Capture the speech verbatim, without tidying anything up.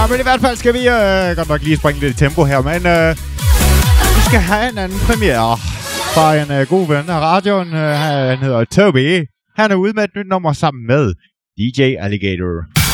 men i hvert fald skal vi øh, godt nok lige springe lidt i tempo her, men øh, vi skal have en anden premiere fra en øh, god ven af radioen. Øh, han hedder Toby. Han er ude med et nyt nummer sammen med D J Alligator.